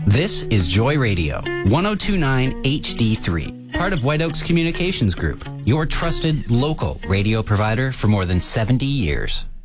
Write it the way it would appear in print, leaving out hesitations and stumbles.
This is Joy Radio, 1029 HD3, part of White Oaks Communications Group, your trusted local radio provider for more than 70 years.